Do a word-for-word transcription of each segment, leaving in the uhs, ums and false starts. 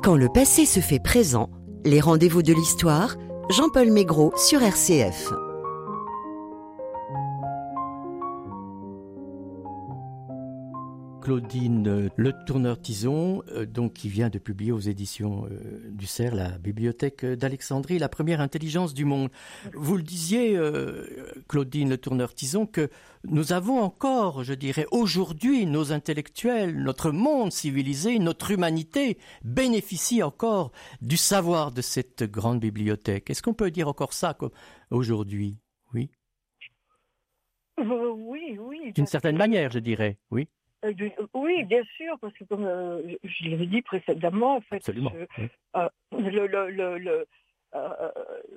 Quand le passé se fait présent, les rendez-vous de l'histoire, Jean-Paul Maigret sur R C F. Claudine Le Tourneur-Tison, euh, donc, qui vient de publier aux éditions euh, du Cerf, la bibliothèque d'Alexandrie, la première intelligence du monde. Vous le disiez, euh, Claudine Le Tourneur-Tison, que nous avons encore, je dirais, aujourd'hui, nos intellectuels, notre monde civilisé, notre humanité bénéficie encore du savoir de cette grande bibliothèque. Est-ce qu'on peut dire encore ça comme aujourd'hui? Oui. Euh, oui, oui. D'une certaine manière, je dirais, oui. Oui, bien sûr, parce que comme euh, je l'avais dit précédemment, en fait, Absolument, je, oui. euh, le, le, le, le, euh,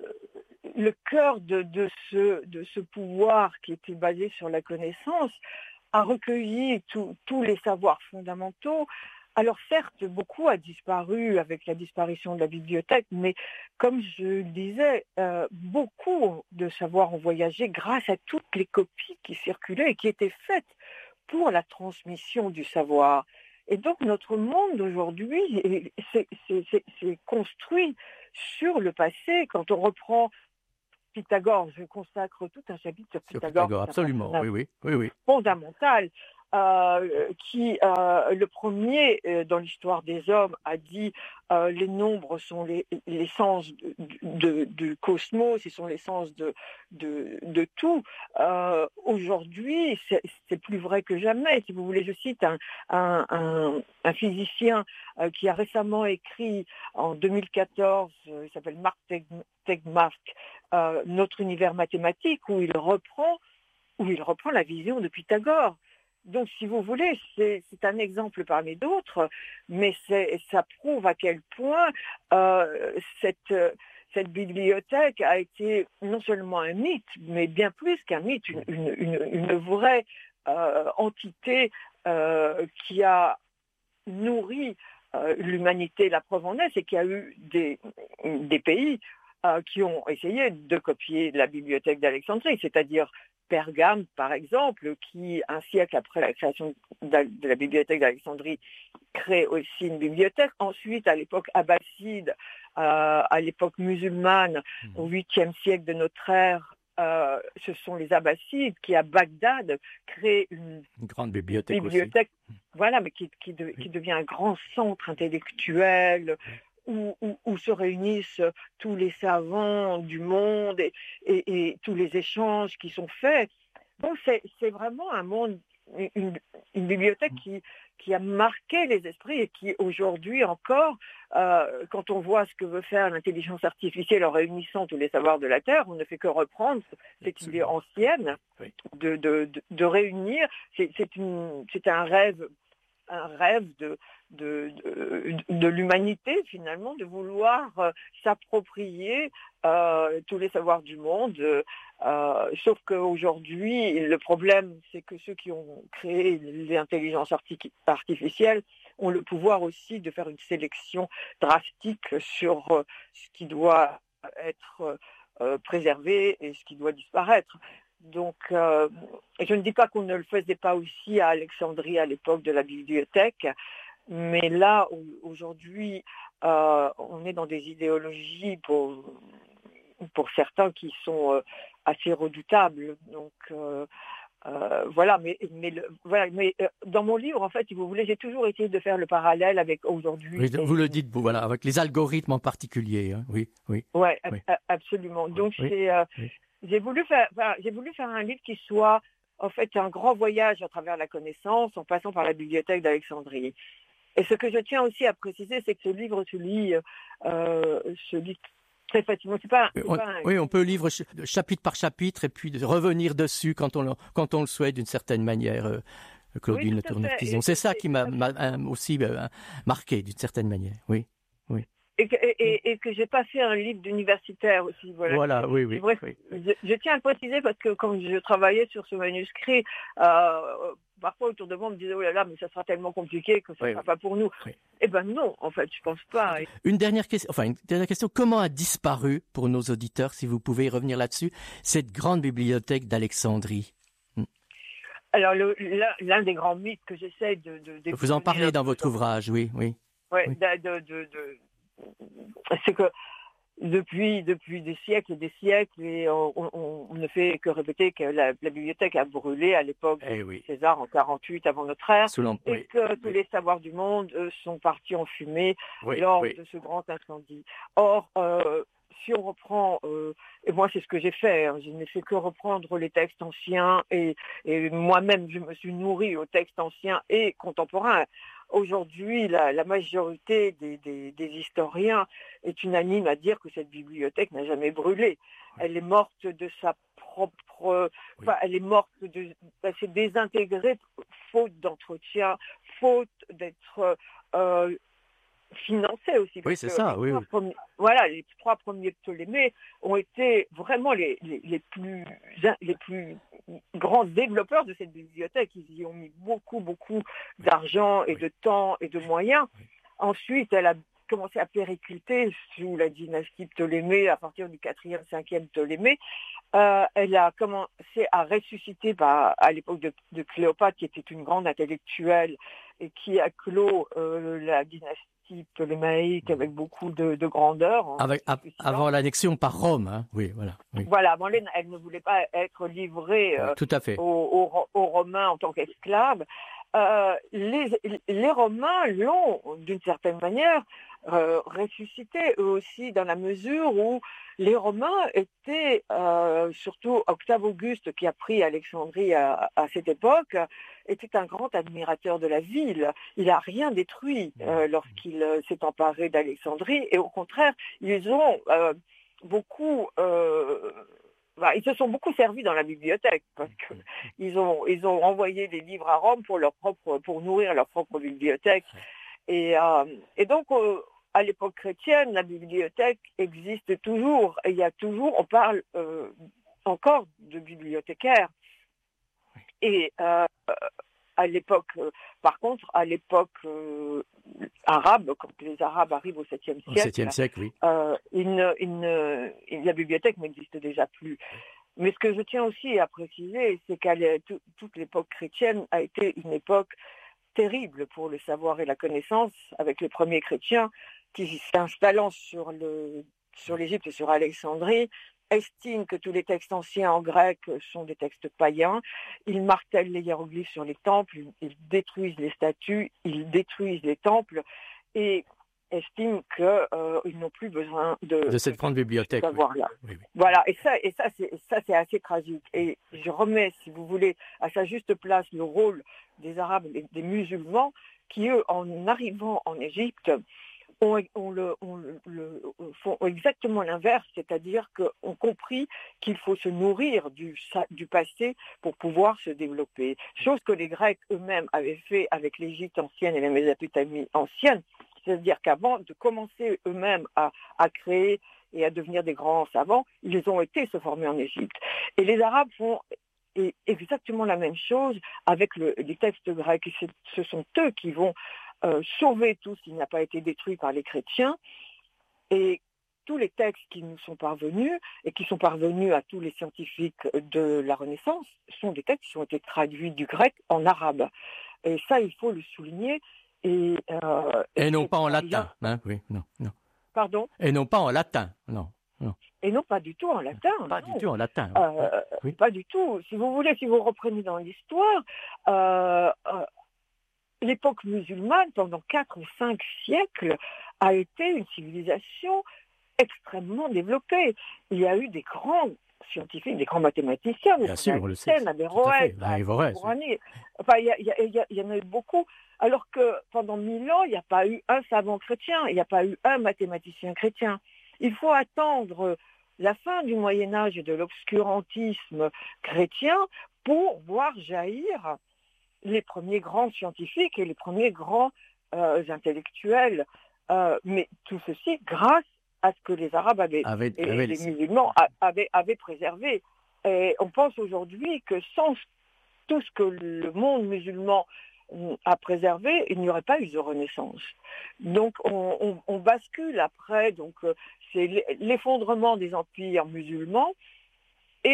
le cœur de, de, ce, de ce pouvoir qui était basé sur la connaissance a recueilli tous les savoirs fondamentaux. Alors certes, beaucoup a disparu avec la disparition de la bibliothèque, mais comme je le disais, euh, beaucoup de savoirs ont voyagé grâce à toutes les copies qui circulaient et qui étaient faites pour la transmission du savoir. Et donc notre monde aujourd'hui s'est construit sur le passé. Quand on reprend Pythagore, je consacre tout un chapitre sur Pythagore. Sur Pythagore, absolument, oui, oui, oui, oui. Fondamental, euh, qui, euh, le premier euh, dans l'histoire des hommes, a dit euh, les nombres sont l'essence du cosmos, ils sont l'essence de, de, de tout. Euh, Aujourd'hui, c'est plus vrai que jamais. Si vous voulez, je cite un, un, un, un physicien euh, qui a récemment écrit en deux mille quatorze, euh, il s'appelle Mark Tegmark, euh, Notre univers mathématique, où il reprend où il reprend la vision de Pythagore. Donc, si vous voulez, c'est un exemple parmi d'autres, mais ça prouve à quel point euh, cette, cette bibliothèque a été non seulement un mythe, mais bien plus qu'un mythe, une, une, une, une vraie euh, entité euh, qui a nourri euh, l'humanité. La preuve en est, c'est qu'il y a eu des, des pays euh, qui ont essayé de copier la bibliothèque d'Alexandrie, c'est-à-dire Pergame, par exemple, qui, un siècle après la création de la bibliothèque d'Alexandrie, crée aussi une bibliothèque. Ensuite, à l'époque abbasside, euh, à l'époque musulmane, mmh. au huitième siècle de notre ère, euh, ce sont les abbassides qui, à Bagdad, créent une, une grande bibliothèque, bibliothèque aussi. Voilà, mais qui, qui, de, oui. qui devient un grand centre intellectuel, oui. Où, où, où se réunissent tous les savants du monde et, et, et tous les échanges qui sont faits. Donc c'est vraiment un monde, une, une bibliothèque qui, qui a marqué les esprits et qui aujourd'hui encore, euh, quand on voit ce que veut faire l'intelligence artificielle en réunissant tous les savoirs de la Terre, on ne fait que reprendre cette idée ancienne oui. de, de, de, de réunir. C'est un rêve, un rêve de de, de, de l'humanité, finalement, de vouloir euh, s'approprier euh, tous les savoirs du monde. Euh, sauf qu'aujourd'hui, le problème, c'est que ceux qui ont créé l'intelligence arti artificielle ont le pouvoir aussi de faire une sélection drastique sur euh, ce qui doit être euh, préservé et ce qui doit disparaître. Donc, euh, je ne dis pas qu'on ne le faisait pas aussi à Alexandrie à l'époque de la bibliothèque, mais là, aujourd'hui, euh, on est dans des idéologies pour, pour certains qui sont euh, assez redoutables. Donc, euh, euh, voilà, mais, mais, le, voilà, mais euh, dans mon livre, en fait, si vous voulez, j'ai toujours essayé de faire le parallèle avec aujourd'hui. Oui, vous le dites, vous, voilà, avec les algorithmes en particulier. Hein. Oui, oui. Ouais, oui, absolument. Donc, oui, c'est, euh, oui. j'ai voulu faire, enfin, j'ai voulu faire un livre qui soit, en fait, un grand voyage à travers la connaissance, en passant par la bibliothèque d'Alexandrie. Et ce que je tiens aussi à préciser, c'est que ce livre se lit, euh, se lit très facilement. C'est pas, on, pas un... Oui, on peut lire chapitre par chapitre et puis revenir dessus quand on, quand on le souhaite d'une certaine manière, euh, Claudine Le Tourneur-Tison. C'est ça qui m'a aussi euh, marqué d'une certaine manière, oui. oui. Et que, et, et que j'ai pas fait un livre d'universitaire aussi. Voilà, voilà oui, oui, vrai, oui. Je, je tiens à le préciser parce que quand je travaillais sur ce manuscrit, euh, parfois autour de moi on me disait oh là là mais ça sera tellement compliqué que ça ne oui, sera oui. pas pour nous. Oui. Eh ben non, en fait, je pense pas. Une dernière question, enfin une dernière question. Comment a disparu pour nos auditeurs, si vous pouvez revenir là-dessus, cette grande bibliothèque d'Alexandrie? Alors l'un des grands mythes que j'essaie de, de, de vous en parlez dans votre ouvrage, oui, oui. ouais, oui. de, de, de, de... c'est que depuis, depuis des siècles et des siècles, et on, on, on ne fait que répéter que la, la bibliothèque a brûlé à l'époque Eh de oui. César en quarante-huit avant notre ère, Sous l'em- et oui, que tous oui, les savoirs du monde euh, sont partis en fumée oui, lors oui. de ce grand incendie. Or, euh, si on reprend, euh, et moi c'est ce que j'ai fait, hein, je n'ai fait que reprendre les textes anciens, et, et moi-même je me suis nourrie aux textes anciens et contemporains. Aujourd'hui, la, la majorité des, des, des historiens est unanime à dire que cette bibliothèque n'a jamais brûlé. Elle est morte de sa propre... Oui. Enfin, elle est morte de... Elle s'est désintégrée faute d'entretien, faute d'être... Euh, financée aussi. Oui, Parce c'est que ça, les oui, trois oui. premiers- voilà, les trois premiers Ptolémées ont été vraiment les, les, les plus, les plus grands développeurs de cette bibliothèque. Ils y ont mis beaucoup, beaucoup d'argent et Oui. de temps et de moyens. Oui. Ensuite, elle a commencé à péricliter sous la dynastie Ptolémée, à partir du quatrième, cinquième Ptolémée. Euh, elle a commencé à ressusciter bah, à l'époque de, de Cléopâtre, qui était une grande intellectuelle et qui a clos euh, la dynastie ptolémaïque avec beaucoup de, de grandeur. En Avec, a- avant l'annexion par Rome, hein. Oui, voilà. Oui. Voilà, avant, elle, elle ne voulait pas être livrée euh, Tout à fait. aux, aux, aux Romains en tant qu'esclave. Euh, les, les Romains l'ont, d'une certaine manière, euh, ressuscité eux aussi, dans la mesure où les Romains étaient, euh, surtout Octave Auguste, qui a pris Alexandrie à, à cette époque, était un grand admirateur de la ville. Il n'a rien détruit euh, lorsqu'il euh, s'est emparé d'Alexandrie, et au contraire, ils ont euh, beaucoup... Euh, Bah, ils se sont beaucoup servis dans la bibliothèque parce que ils ont ils ont envoyé des livres à Rome pour leur propre pour nourrir leur propre bibliothèque et euh, et donc euh, à l'époque chrétienne la bibliothèque existe toujours et il y a toujours on parle euh, encore de bibliothécaires et euh, à l'époque, euh, par contre, à l'époque euh, arabe, quand les Arabes arrivent au septième siècle, Au septième siècle, oui. euh, il ne, il ne, il, la bibliothèque n'existe déjà plus. Mais ce que je tiens aussi à préciser, c'est qu'à tout, toute l'époque chrétienne a été une époque terrible pour le savoir et la connaissance, avec les premiers chrétiens qui, s'installant sur le, sur l'Égypte et sur Alexandrie, estiment que tous les textes anciens en grec sont des textes païens. Ils martèlent les hiéroglyphes sur les temples, ils détruisent les statues, ils détruisent les temples et estiment qu'ils euh, n'ont plus besoin de, de cette grande bibliothèque. Savoir-là. Oui. Oui, oui. Voilà, et ça, et ça, c'est, ça, c'est assez tragique. Et je remets, si vous voulez, à sa juste place le rôle des Arabes et des musulmans qui, eux, en arrivant en Égypte, On, on, le, on le, le, font exactement l'inverse, c'est-à-dire qu'on compris qu'il faut se nourrir du, du passé pour pouvoir se développer. Chose que les Grecs eux-mêmes avaient fait avec l'Égypte ancienne et la Mésopotamie ancienne, c'est-à-dire qu'avant de commencer eux-mêmes à, à créer et à devenir des grands savants, ils ont été se former en Égypte. Et les Arabes font exactement la même chose avec le, les textes grecs. Et ce sont eux qui vont Euh, sauver tout ce qui n'a pas été détruit par les chrétiens, et tous les textes qui nous sont parvenus et qui sont parvenus à tous les scientifiques de la Renaissance sont des textes qui ont été traduits du grec en arabe. Et ça, il faut le souligner. Et, euh, et, et non pas en bien... latin, hein, oui, non, non. Pardon ? Et non pas en latin, non, non. Et non pas du tout en latin. Pas non. du tout en latin. Euh, oui. Pas du tout. Si vous voulez, si vous reprenez dans l'histoire, euh, euh, l'époque musulmane, pendant quatre ou cinq siècles, a été une civilisation extrêmement développée. Il y a eu des grands scientifiques, des grands mathématiciens, Bien sûr, on le sait. Averroès, enfin, il y, a, il, y a, il y en a eu beaucoup. Alors que pendant mille ans, il n'y a pas eu un savant chrétien, il n'y a pas eu un mathématicien chrétien. Il faut attendre la fin du Moyen-Âge et de l'obscurantisme chrétien pour voir jaillir les premiers grands scientifiques et les premiers grands euh, intellectuels. Euh, mais tout ceci grâce à ce que les Arabes avaient, avec, et avec les les... musulmans avaient, avaient préservé. Et on pense aujourd'hui que sans tout ce que le monde musulman a préservé, il n'y aurait pas eu de Renaissance. Donc on, on, on bascule après, donc c'est l'effondrement des empires musulmans, et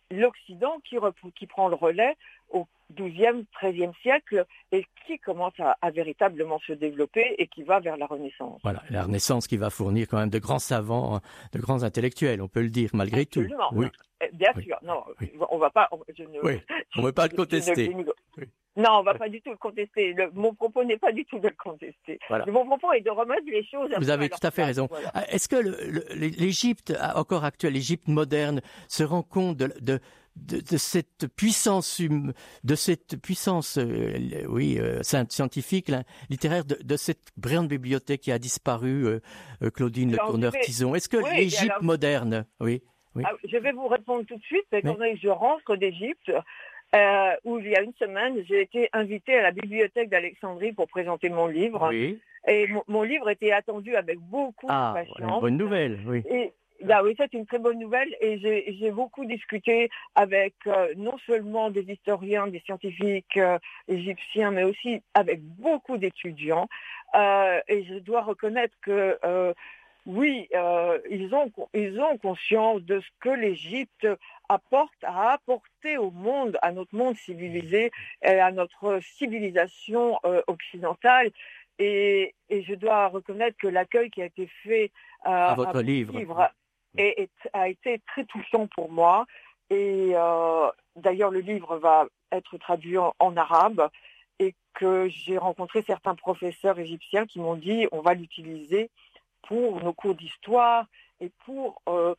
l'Occident qui, rep- qui prend le relais au douzième, treizième siècle et qui commence à, à véritablement se développer et qui va vers la Renaissance. Voilà, la Renaissance qui va fournir quand même de grands savants, de grands intellectuels, on peut le dire malgré Absolument. tout. Oui. Bien oui. sûr, non, oui. on va pas. Je ne, oui. On ne veut pas le contester. Ne, oui. Non, on ne va pas du tout le contester. Le, mon propos n'est pas du tout de le contester. Voilà. Mon propos est de remettre les choses. Vous avez tout à fait raison. Voilà. Est-ce que le, le, l'Égypte, encore actuelle, l'Égypte moderne, se rend compte de, de De, de cette puissance, hum, de cette puissance, euh, oui, euh, scientifique, là, littéraire, de, de cette brillante bibliothèque qui a disparu, euh, euh, Claudine Le Tourneur-Tison. Est-ce que oui, l'Égypte alors... moderne, oui, oui. Ah, je vais vous répondre tout de suite. Étant donné que je rentre d'Égypte, euh, où il y a une semaine, j'ai été invitée à la bibliothèque d'Alexandrie pour présenter mon livre. Oui. Et mon, mon livre était attendu avec beaucoup ah, de patience. Bonne nouvelle, oui. Et, Là, oui, c'est une très bonne nouvelle et j'ai, j'ai beaucoup discuté avec euh, non seulement des historiens, des scientifiques euh, égyptiens, mais aussi avec beaucoup d'étudiants. Euh, et je dois reconnaître que euh, oui, euh, ils ont ils ont conscience de ce que l'Égypte apporte, a apporté au monde, à notre monde civilisé, et à notre civilisation euh, occidentale. Et, et je dois reconnaître que l'accueil qui a été fait euh, à votre à livre. livre Et, et, a été très touchant pour moi. Et euh, d'ailleurs, le livre va être traduit en, en arabe et que j'ai rencontré certains professeurs égyptiens qui m'ont dit on va l'utiliser pour nos cours d'histoire et pour euh,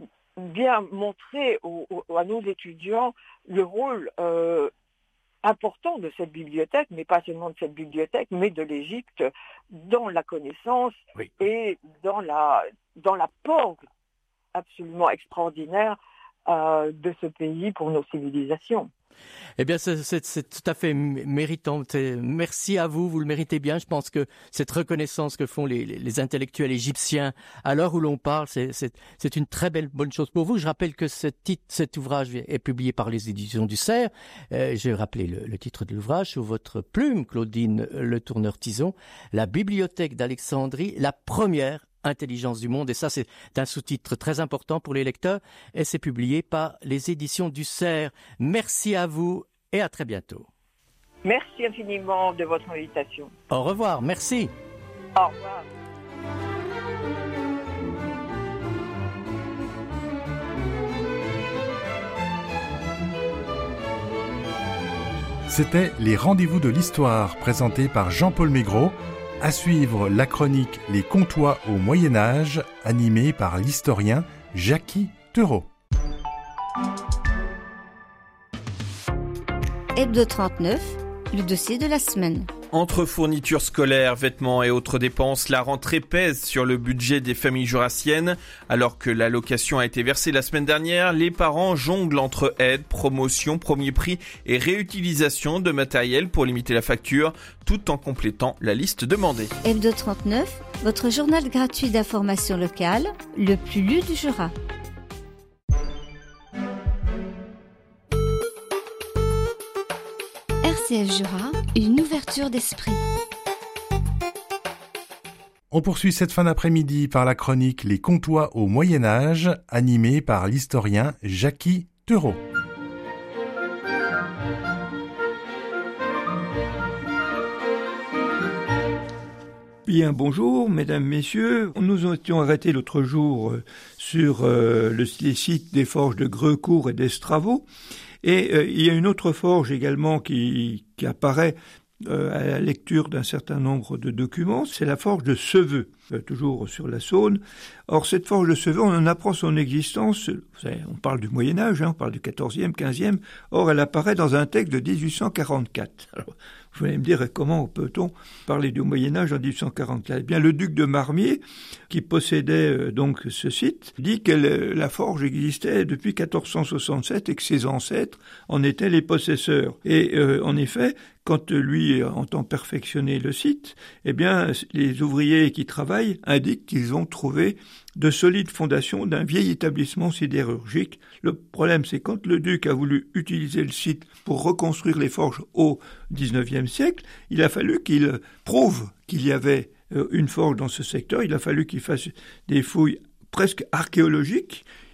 bien montrer aux, aux, à nos étudiants le rôle euh, important de cette bibliothèque, mais pas seulement de cette bibliothèque, mais de l'Égypte dans la connaissance oui. et dans, la, dans l'apport absolument extraordinaire euh, de ce pays pour nos civilisations. Eh bien, c'est, c'est, c'est tout à fait méritant. C'est, merci à vous, vous le méritez bien. Je pense que cette reconnaissance que font les, les, les intellectuels égyptiens à l'heure où l'on parle, c'est, c'est, c'est une très belle bonne chose pour vous. Je rappelle que ce titre, cet ouvrage est publié par les éditions du Cerf. Euh, j'ai rappelé le, le titre de l'ouvrage sur votre plume, Claudine Le Tourneur-Tison, La bibliothèque d'Alexandrie, la première intelligence du monde, et ça c'est un sous-titre très important pour les lecteurs, et c'est publié par les éditions du Cerf. Merci à vous et à très bientôt. Merci infiniment de votre invitation. Au revoir, merci. Au revoir. C'était les Rendez-vous de l'Histoire présentés par Jean-Paul Maigret. À suivre la chronique Les Comtois au Moyen-Âge, animée par l'historien Jackie Theurault. Hebdo trente-neuf, le dossier de la semaine. Entre fournitures scolaires, vêtements et autres dépenses, la rentrée pèse sur le budget des familles jurassiennes. Alors que l'allocation a été versée la semaine dernière, les parents jonglent entre aide, promotion, premier prix et réutilisation de matériel pour limiter la facture, tout en complétant la liste demandée. Hebdo trente-neuf, votre journal gratuit d'information locale, le plus lu du Jura. R C F Jura, une ouverture d'esprit. On poursuit cette fin d'après-midi par la chronique Les Comtois au Moyen-Âge, animée par l'historien Jackie Theurault. Bien, bonjour, mesdames, messieurs. Nous étions arrêtés l'autre jour sur euh, le, les sites des forges de Greucourt et d'Estravaux. Et euh, il y a une autre forge également qui, qui apparaît euh, à la lecture d'un certain nombre de documents, c'est la forge de Seveux, euh, toujours sur la Saône. Or, cette forge de Seveux, on en apprend son existence, vous savez, on parle du Moyen-Âge, hein, on parle du quatorzième, quinzième, or elle apparaît dans un texte de dix-huit cent quarante-quatre. Alors, vous allez me dire, comment peut-on parler du Moyen-Âge en dix-huit cent quarante-quatre ? Eh bien, le duc de Marmier, qui possédait euh, donc ce site, dit que le, la forge existait depuis quatorze cent soixante-sept et que ses ancêtres en étaient les possesseurs. Et euh, en effet, quand lui entend perfectionner le site, eh bien, les ouvriers qui travaillent indiquent qu'ils ont trouvé de solides fondations d'un vieil établissement sidérurgique. Le problème, c'est quand le duc a voulu utiliser le site pour reconstruire les forges au dix-neuvième siècle, il a fallu qu'il prouve qu'il y avait une forge dans ce secteur, il a fallu qu'il fasse des fouilles presque archéologiques.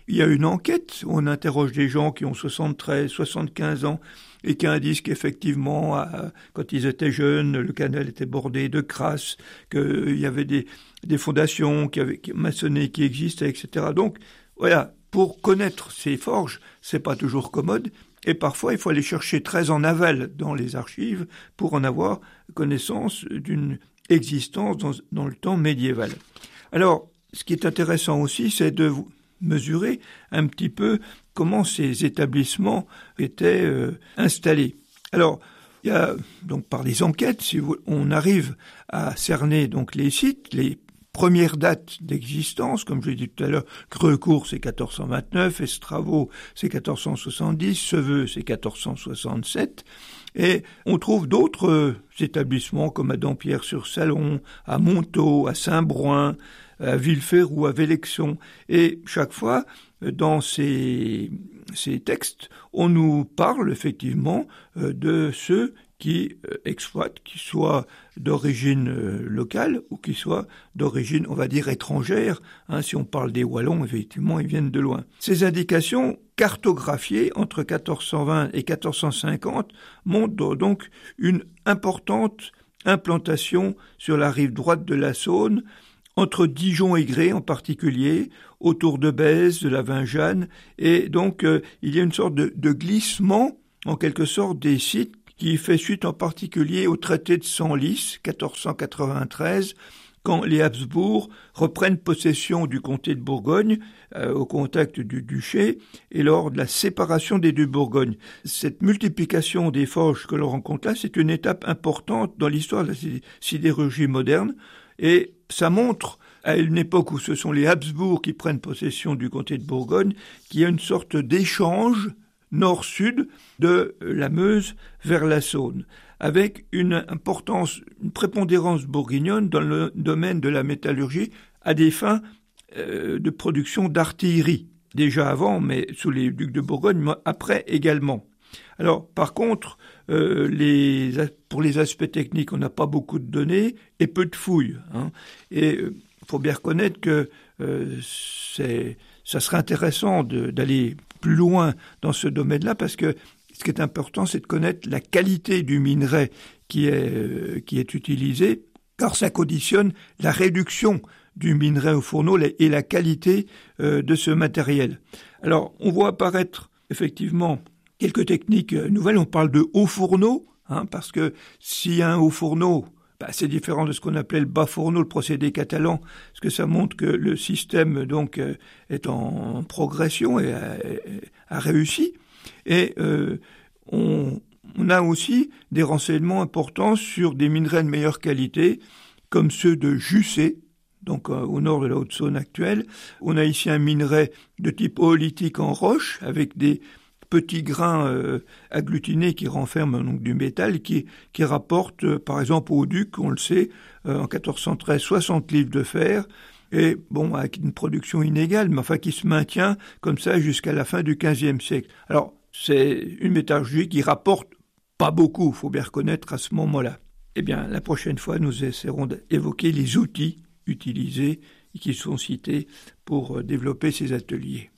il y a une enquête, on interroge des gens qui ont soixante-treize, soixante-quinze ans et qui indiquent qu'effectivement, à, quand ils étaient jeunes, le canal était bordé de crasses, qu'il y avait des, des fondations qui avaient, maçonnées qui existaient, et cetera. Donc, voilà, pour connaître ces forges, c'est pas toujours commode. Et parfois, il faut aller chercher très en aval dans les archives pour en avoir connaissance d'une existence dans, dans le temps médiéval. Alors, ce qui est intéressant aussi, c'est de mesurer un petit peu comment ces établissements étaient euh, installés. Alors, il y a donc par les enquêtes, si vous, on arrive à cerner donc les sites, les premières dates d'existence, comme je l'ai dit tout à l'heure, Greucourt c'est quatorze cent vingt-neuf, Estravo c'est quatorze cent soixante-dix, Seveux c'est quatorze cent soixante-sept, et on trouve d'autres euh, établissements comme à Dampierre-sur-Salon, à Montaut, à Saint-Brouin, à Villefert ou à Vélection. Et chaque fois, dans ces, ces textes, on nous parle effectivement euh, de ceux qui euh, exploitent, qui soient d'origine euh, locale ou qui soient d'origine, on va dire, étrangère. Hein, si on parle des Wallons, effectivement, ils viennent de loin. Ces indications cartographiées entre quatorze cent vingt et quatorze cent cinquante montrent donc une importante implantation sur la rive droite de la Saône, entre Dijon et Grès en particulier, autour de Bèze, de la Vingeanne, et donc euh, il y a une sorte de, de glissement, en quelque sorte, des sites qui fait suite en particulier au traité de Senlis, quatorze cent quatre-vingt-treize, quand les Habsbourg reprennent possession du comté de Bourgogne euh, au contact du duché et lors de la séparation des deux Bourgognes. Cette multiplication des forges que l'on rencontre là, c'est une étape importante dans l'histoire de la sidérurgie moderne, et ça montre, à une époque où ce sont les Habsbourg qui prennent possession du comté de Bourgogne, qu'il y a une sorte d'échange nord-sud de la Meuse vers la Saône, avec une importance, une prépondérance bourguignonne dans le domaine de la métallurgie à des fins euh, de production d'artillerie. Déjà avant, mais sous les ducs de Bourgogne, mais après également. Alors, par contre, euh, les, pour les aspects techniques, on n'a pas beaucoup de données et peu de fouilles. Hein. Et il euh, faut bien reconnaître que euh, c'est, ça serait intéressant de, d'aller plus loin dans ce domaine-là, parce que ce qui est important, c'est de connaître la qualité du minerai qui est, euh, qui est utilisé, car ça conditionne la réduction du minerai au fourneau et la qualité euh, de ce matériel. Alors, on voit apparaître effectivement quelques techniques nouvelles. On parle de haut fourneau, hein, parce que s'il y a un haut fourneau, bah, c'est différent de ce qu'on appelait le bas fourneau, le procédé catalan, parce que ça montre que le système donc euh, est en progression et a, a réussi. Et euh, on, on a aussi des renseignements importants sur des minerais de meilleure qualité, comme ceux de Jussé, donc euh, au nord de la Haute-Saône actuelle. On a ici un minerai de type oolitique en roche, avec des petits grains euh, agglutinés qui renferment donc du métal et qui, qui rapportent, euh, par exemple, au duc, on le sait, euh, en quatorze cent treize, soixante livres de fer, et bon, avec une production inégale, mais enfin qui se maintient comme ça jusqu'à la fin du quinzième siècle. Alors, c'est une métallurgie qui rapporte pas beaucoup, il faut bien reconnaître à ce moment-là. Eh bien, la prochaine fois, nous essaierons d'évoquer les outils utilisés et qui sont cités pour développer ces ateliers.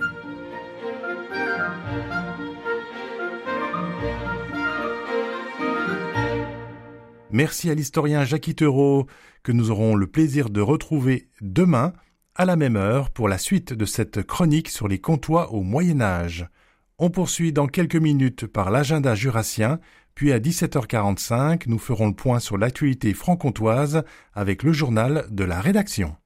Merci à l'historien Jackie Theurault, que nous aurons le plaisir de retrouver demain, à la même heure, pour la suite de cette chronique sur les Comtois au Moyen-Âge. On poursuit dans quelques minutes par l'agenda jurassien, puis à dix-sept heures quarante-cinq, nous ferons le point sur l'actualité franc-comtoise avec le journal de la rédaction.